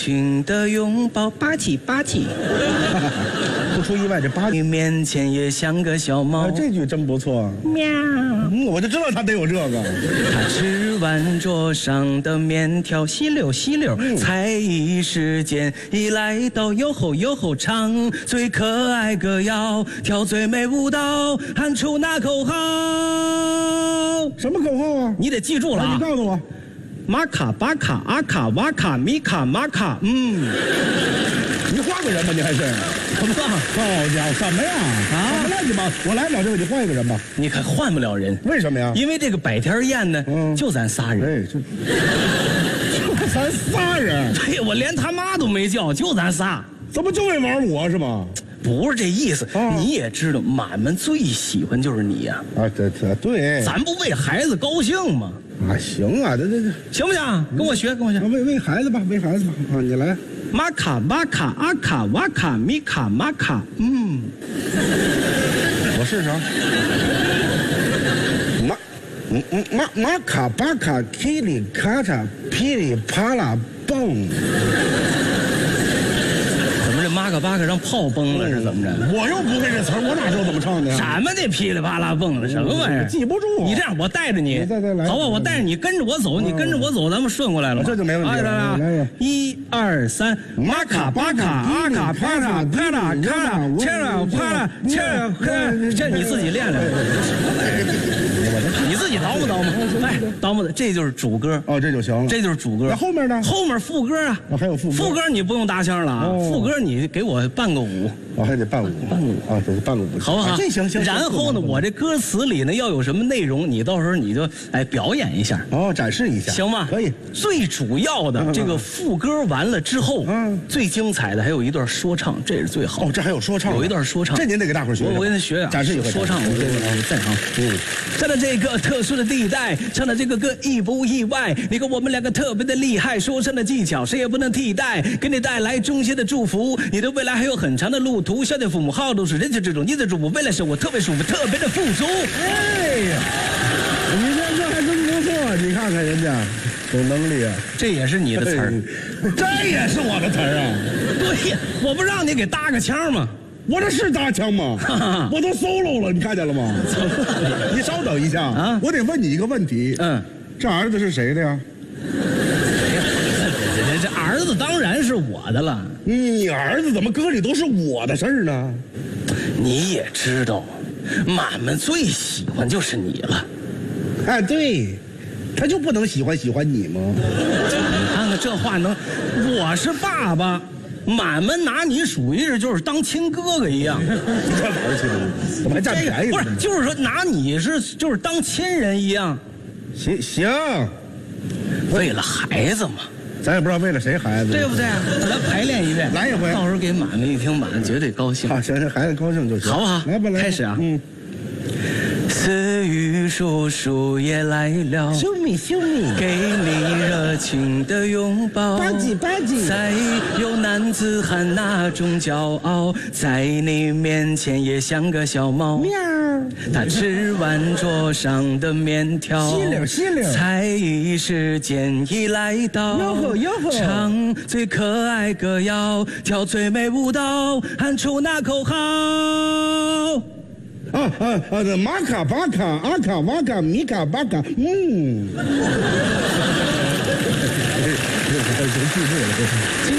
情的拥抱，吧唧吧唧。 不出意外，这八你面前也像个小猫。 这句真不错。 喵。 我就知道他得有这个。 他吃完桌上的面条，吸溜吸溜，才艺时间已来到，哟吼哟吼，唱最可爱歌谣，跳最美舞蹈，喊出那口号。 什么口号啊？ 你得记住了啊！ 你告诉我。 玛卡巴卡阿卡瓦卡米卡玛卡， 你换个人吧，你还是？ 什么？ 好家伙，什么呀？什么乱七八糟？我来不了这个，你换一个人吧。 你可换不了人， 为什么呀？ 因为这个百天宴呢，就咱仨人。 就咱仨人。 对，我连他妈都没叫，就咱仨。 怎么就为玩我是吗？ 不是这意思，你也知道，满们最喜欢就是你呀。 对。 咱不为孩子高兴吗？ 行啊，这行不行？跟我学，跟我学。 为孩子吧，为孩子吧。你来。 玛卡巴卡阿卡瓦卡米卡玛卡， 我试试。玛卡巴卡噼里咔嚓噼里啪啦蹦。 怎么这玛卡巴卡让炮崩了是怎么着？ 我又不会这词儿，我哪知道怎么唱的呀？ 什么这噼里啪啦蹦的什么玩意儿？ 记不住。 你这样，我带着你， 再来， 好吧？我带着你跟着我走，你跟着我走，咱们顺过来了。 这就没问题了。 来，1、2、3，玛卡巴卡阿卡啪啦啪啦咔啦切啦啪啦切啦咔，这你自己练练。你自己叨磨叨磨，哎，叨磨的，这就是主歌。 这就行了。 这就是主歌。 那后面呢？ 后面副歌啊。 还有副歌。 副歌你不用搭腔了啊，副歌你给我伴个舞。 还得伴舞。得伴个舞。 好不好？ 这行。 然后呢，我这歌词里呢要有什么内容，你到时候你就表演一下。 展示一下。 行吗？ 可以。 最主要的这个副歌完了之后，最精彩的还有一段说唱，这是最好。 这还有说唱。 有一段说唱。 这您得给大伙学。 我跟他学展示一回。 说唱，我在行。在了这个特殊的地带，唱的这个歌意不意外？你跟我们两个特别的厉害，说唱的技巧谁也不能替代，给你带来衷心的祝福。你的未来还有很长的路途，孝敬父母，好都是人情之中，你的祝福未来生活特别舒服，特别的富足。 哎呀，你这还真不错，你看看人家有能力啊。 这也是你的词儿， 这也是我的词儿啊。 对呀，我不让你给搭个腔吗？ 我这是搭腔吗？我都 solo 了，你看见了吗？你稍等一下啊，我得问你一个问题。这儿子是谁的呀？ 这儿子当然是我的了。 你儿子怎么歌里都是我的事儿呢？ 你也知道，满们最喜欢就是你了。 对，他就不能喜欢你吗？ 你看看这话能，我是爸爸。满们拿你属于是就是当亲哥哥一样， 这玩意儿怎么还占便宜？ 不是，就是说拿你就是当亲人一样。 行， 为了孩子嘛， 咱也不知道为了谁孩子， 对不对？来排练一遍， 来一回， 到时候给满们一听，满们绝对高兴。 好，行，孩子高兴就行， 好不好？ 来吧， 开始啊。思雨叔叔也来了， 秀米， 给你热情的拥抱， 吧唧， 再有男子汉那种骄傲，在你面前也像个小猫。 喵。 他吃完桌上的面条， 吸溜， 才艺时间已来到， 哟吼， 唱最可爱歌谣，跳最美舞蹈，喊出那口号。 玛卡巴卡阿卡瓦卡米卡巴卡，记住了。